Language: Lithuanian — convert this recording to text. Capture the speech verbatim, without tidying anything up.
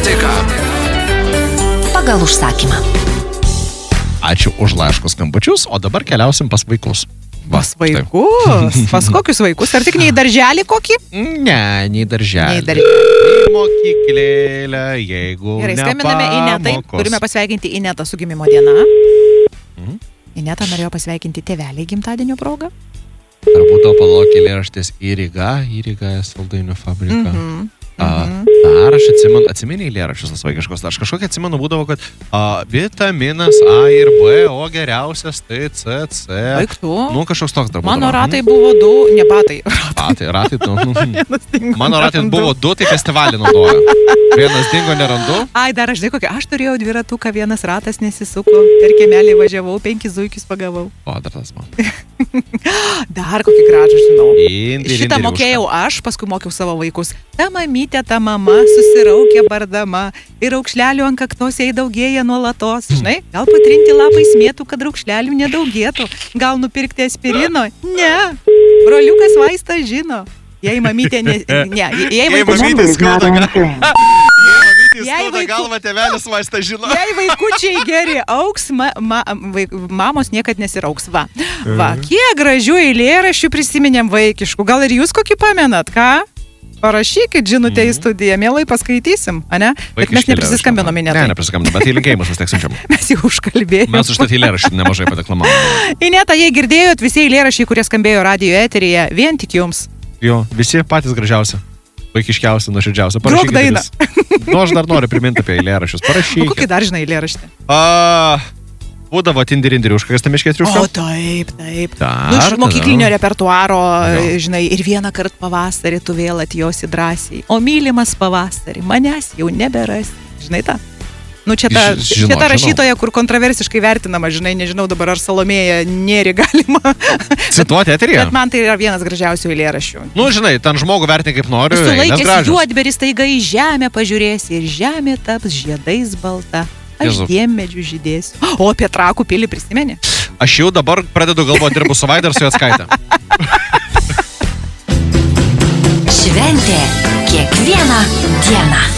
nuotaika. Pagal užsakymą. Ačiū už laiškus skambučius, o dabar keliausim pas vaikus. Va, Pas vaikus? Pas kokius vaikus? Ar tik ne į darželį kokį? Ne, nei darželį. Nei darželį. Į mokyklėlę, jeigu Gerai, skambiname Inetai. nepamokos. Turime pasveikinti Inetą su gimimo diena. Mhm. Ineta norėjo pasveikinti tėvelį gimtadienio progą. Ar būtų palauk eilėraštis į Rygą, į Rygą saldainių fabriką. Mhm. A, dar aš atsimenu, atsimeni eilėraščius tas vaikiškos, aš kažkokia atsimenu būdavo, kad a, vitaminas A ir B, o geriausias tai C, C. Baigtų. Nu, kažkoks toks dar būdavo. Mano ratai buvo du, ne batai. Ratai, ratai, tu. Vienas dingo, Mano ratai nerandu. buvo du, tai festivalį naudojo. Vienas dingo, nerandu. Ai, dar aš žinai kokia, aš turėjau dviratuką, vienas ratas nesisuko, per kiemelį važiavau, penkis zuikius pagavau. O, dar tas man. Dar kokį gražų žinau. Indi, Šitą indi, mokėjau aš, paskui mokiau savo vaikus. Ta mamytė, ta mama susiraukė bardama ir raukšlelių ant kaktos jai daugėja nuolatos. Žinai, gal patrinti lapai smėtų, kad raukšlelių nedaugėtų. Gal nupirkti aspirino? Ne. Broliukas vaistą žino. Jei mamytė ne... ne jei Jei vaikus... mamytė skauda galvą. Jei mamytė Jei skauda vaikų- galvą, tėvelis vaistą žino. Jei vaikučiai geri auks, ma, ma, vaik, mamos niekad nesirauks. Va. Va, kiek gražių eilėraščių prisiminėm vaikiškų. Gal ir jūs kokį pamenat, ką? Parašykit žinutę į studiją, mielai paskaitysim, ane? Bet mes neprisiskambinome Ne, Inetai. neprisiskambinome, bet į linkėjimus vis tiek siunčiam. Mes jau užkalbėjome. Mes už tą eilėraštį nemažai padeklamavome. Ineta, jei girdėjot, visi eilėraščiai, kurie skambėjo radio eteryje, vien tik jums. Jo, visi patys gražiausi, vaikiškiausi, nuoširdžiausi. Grok dainą. Nu, aš dar noriu priminti apie eilėraščius. O kokį Parašykit. dar žinai eilėraštį? A, būdavo tindirindiriuška, kas tamiškė O, triuška. taip, taip. Dar, Nu, iš tada. mokyklinio repertuaro, Jo. žinai, ir vieną kartą pavasarį tu vėl atjosi drąsiai. O mylimas pavasarį, manęs jau neberas. Žinai tą? Nu, čia ta, Ž- žinau, čia ta žinau. rašytoja, kur kontroversiškai vertinama, žinai, nežinau dabar ar Salomėja nėri galima. Cituoti eteryje? Bet man tai yra vienas gražiausių eilėraščių. Nu, žinai, ten žmogų vertinti kaip noriu. eilės Sulaikęs gražios. juodberis taiga į žemę pažiūrės ir žemė taps žiedais balta. Aš Jėzau. diemedžių žydėsiu. O apie Trakų pilį prisimeni? Aš jau dabar pradedu galvoti, dirbu su Vaida ir su Jockaite. Šventė kiekvieną dieną.